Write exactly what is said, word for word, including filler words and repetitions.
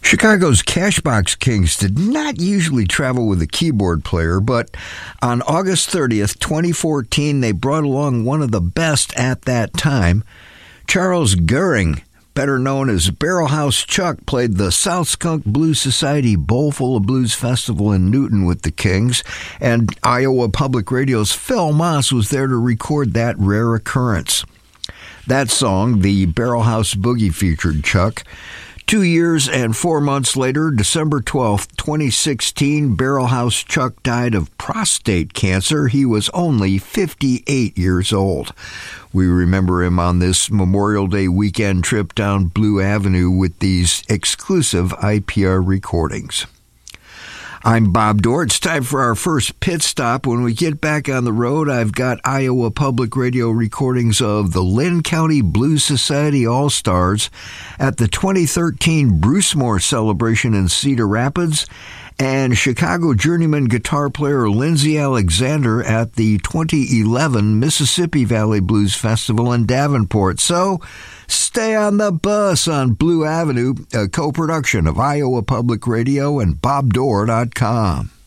Chicago's Cashbox Kings did not usually travel with a keyboard player, but on August thirtieth, twenty fourteen, they brought along one of the best at that time. Charles Goering, better known as Barrelhouse Chuck, played the South Skunk Blues Society Bowlful of Blues Festival in Newton with the Kings, and Iowa Public Radio's Phil Moss was there to record that rare occurrence. That song, the Barrelhouse Boogie, featured Chuck. Two years and four months later, December twelfth, twenty sixteen, Barrelhouse Chuck died of prostate cancer. He was only fifty-eight years old. We remember him on this Memorial Day weekend trip down Blue Avenue with these exclusive I P R recordings. I'm Bob Dorr. It's time for our first pit stop. When we get back on the road, I've got Iowa Public Radio recordings of the Lynn County Blues Society All-Stars at the twenty thirteen Bruce Moore celebration in Cedar Rapids, and Chicago journeyman guitar player Lindsey Alexander at the twenty eleven Mississippi Valley Blues Festival in Davenport. So, stay on the bus on Blue Avenue, a co-production of Iowa Public Radio and Bob Dorr dot com.